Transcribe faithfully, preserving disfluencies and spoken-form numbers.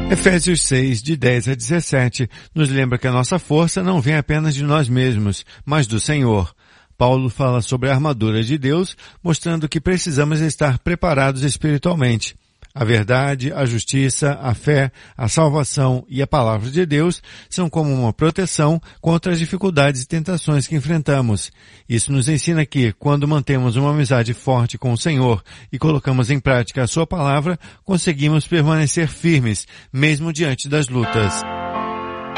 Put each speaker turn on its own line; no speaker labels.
Efésios seis, de dez a dezessete, nos lembra que a nossa força não vem apenas de nós mesmos, mas do Senhor. Paulo fala sobre a armadura de Deus, mostrando que precisamos estar preparados espiritualmente. A verdade, a justiça, a fé, a salvação e a palavra de Deus são como uma proteção contra as dificuldades e tentações que enfrentamos. Isso nos ensina que, quando mantemos uma amizade forte com o Senhor e colocamos em prática a sua palavra, conseguimos permanecer firmes, mesmo diante das lutas.